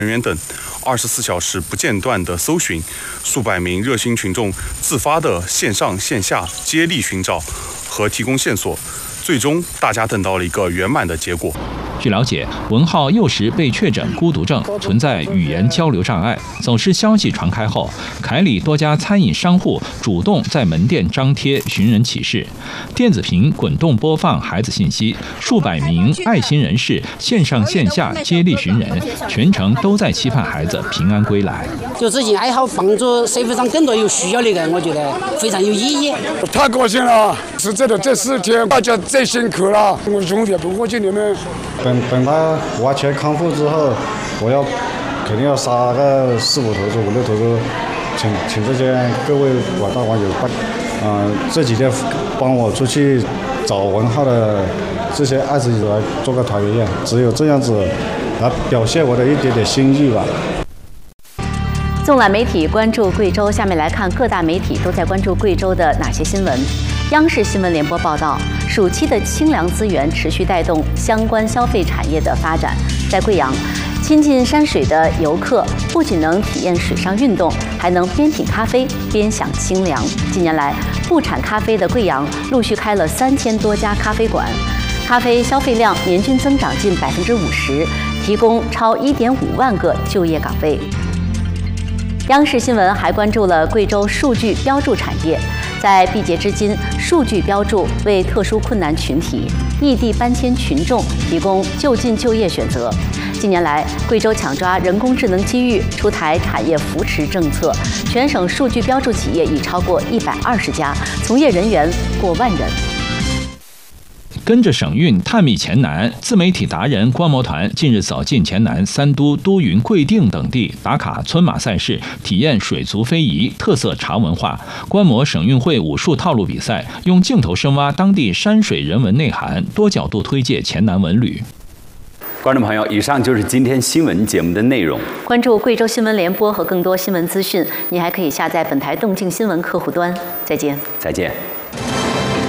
人员等24小时不间断的搜寻，数百名热心群众自发的线上线下接力寻找和提供线索，最终大家等到了一个圆满的结果。 据了解，文浩幼时被确诊孤独症，存在语言交流障碍。走失消息传开后，凯里多家餐饮商户主动在门店张贴寻人启事，电子屏滚动播放孩子信息，数百名爱心人士线上线下接力寻人，全程都在期盼孩子平安归来。 就自己爱好帮助社会上更多有需要的人，我觉得非常有意义。 太高兴了！是真的，这4天大家最辛苦了，我永远不忘记你们。 等他完全康复之后，我肯定要杀个4、5头猪、5、6头猪，请这些各位广大网友这几天帮我出去找文浩的这些爱子来做个团圆宴，只有这样子来表现我的一点点心意吧。 纵览媒体关注贵州，下面来看各大媒体都在关注贵州的哪些新闻。央视新闻联播报道，暑期的清凉资源持续带动相关消费产业的发展。在贵阳，亲近山水的游客不仅能体验水上运动，还能边品咖啡边享清凉。近年来，不产咖啡的贵阳陆续开了3000多家咖啡馆，咖啡消费量年均增长近50%，提供超1.5万个就业岗位。央视新闻还关注了贵州数据标注产业。在毕节至今，数据标注为特殊困难群体、异地搬迁群众提供就近就业选择。近年来，贵州抢抓人工智能机遇，出台产业扶持政策，全省数据标注企业已超过120家，从业人员过万人。 跟着省运探秘黔南，自媒体达人观摩团近日走进黔南3都都匀、贵定等地，打卡村马赛事，体验水族非遗、特色茶文化，观摩省运会武术套路比赛，用镜头深挖当地山水人文内涵，多角度推介黔南文旅。 观众朋友，以上就是今天新闻节目的内容。 关注贵州新闻联播和更多新闻资讯，你还可以下载本台动静新闻客户端。再见。 再见。